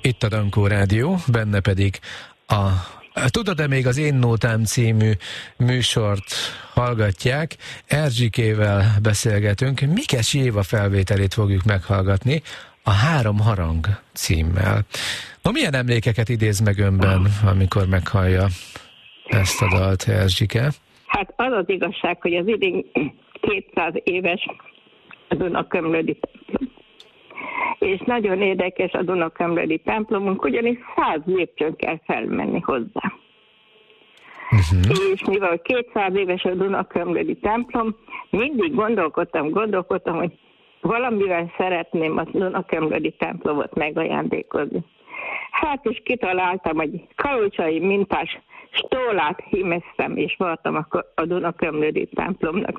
Itt a Dankó Rádió, benne pedig a Tudod-e még az Én Nótám című műsort hallgatják. Erzsikével beszélgetünk. Mikes Éva felvételét fogjuk meghallgatni a Három harang címmel. No, milyen emlékeket idéz meg önben, amikor meghallja ezt a dalt, Erzsike? Hát az az igazság, hogy az idén 200 éves a Dunakömlödi templom. És nagyon érdekes a Dunakömlödi templomunk, ugyanis 100 lépcsőn kell felmenni hozzá. És mivel 200 éves a Dunakömlödi templom, mindig gondolkodtam, hogy valamivel szeretném a Dunakömlödi templomot megajándékozni. Hát és kitaláltam, hogy kalocsai mintás stólát hímeztem, és voltam a Dunakömlödi templomnak.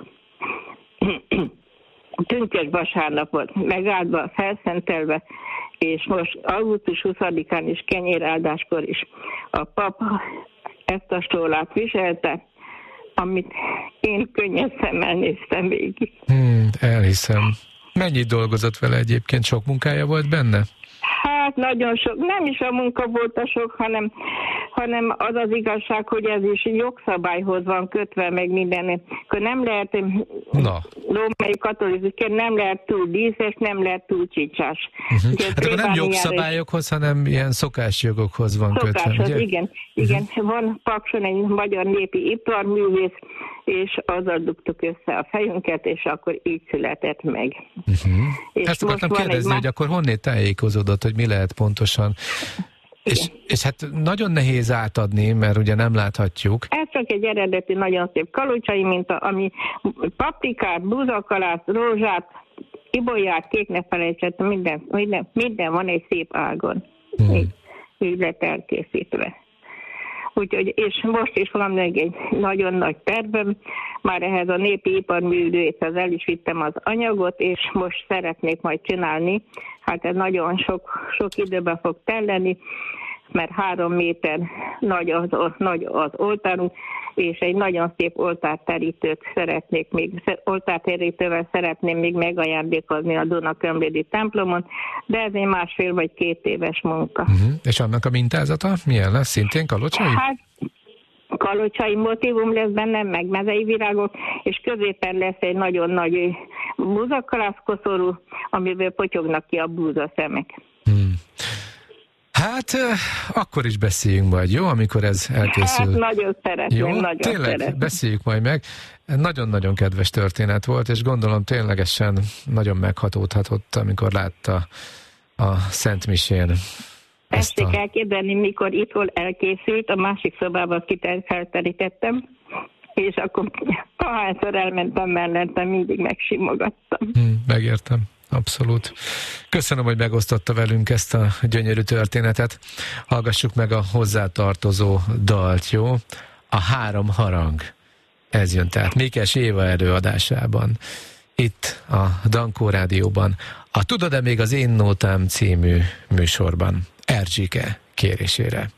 Tünkös vasárnap volt megáldva, felszentelve, és most augusztus 20-án is kenyéráldáskor is a pap ezt a stólát viselte, amit én könnyes szemmel néztem végig. Elhiszem. Mennyit dolgozott vele egyébként? Sok munkája volt benne? Hát nagyon sok. Nem is a munka volt a sok, hanem az az igazság, hogy ez is jogszabályhoz van kötve, meg minden. Akkor nem lehet, római katolikus, nem lehet túl díszes, nem lehet túl csicsás. Hát akkor nem jogszabályokhoz, hanem ilyen szokásjogokhoz van kötve, ugye? Igen. Van Pakson egy magyar népi iparművész, és azzal dugtuk össze a fejünket, és akkor így született meg. Ezt akartam kérdezni, hogy akkor honnét tájékozódott, hogy mi lehet pontosan. És hát nagyon nehéz átadni, mert ugye nem láthatjuk. Ez csak egy eredeti, nagyon szép kalocsai minta, ami paprikát, búzakalát, rózsát, ibolyát, kék ne felejtsettem, minden van egy szép ágon. Így lett elkészítve. Úgyhogy, és most is van még egy nagyon nagy tervem, már ehhez a népi iparművészhez el is vittem az anyagot, és most szeretnék majd csinálni. Hát ez nagyon sok időbe fog telleni, mert 3 méter nagy az oltárunk, és egy nagyon szép oltárterítővel szeretném még megajándékozni a Dunakömlödi templomon, de ez egy 1,5 vagy 2 éves munka. És annak a mintázata milyen lesz? Szintén kalocsai? Hát kalocsai motívum lesz benne, meg mezei virágok, és középen lesz egy nagyon nagy búzakalászkoszorú, amiből potyognak ki a búzaszemek. Hát, akkor is beszéljünk majd, jó? Amikor ez elkészül. Hát, nagyon szeretném, jó? Nagyon tényleg, szeretném. Beszéljük majd meg. Nagyon-nagyon kedves történet volt, és gondolom ténylegesen nagyon meghatódhatott, amikor látta a Szent Misén. Ezt kell kérdeni, mikor itthon elkészült, a másik szobában felterítettem, és akkor ahányszor elmentem mellettem, mindig megsimogattam. Megértem. Abszolút. Köszönöm, hogy megosztotta velünk ezt a gyönyörű történetet. Hallgassuk meg a hozzátartozó dalt, jó? A Három harang. Ez jön tehát Mikes Éva előadásában. Itt a Dankó Rádióban. A Tudod-e még az Én Nótám című műsorban. Erzsike kérésére.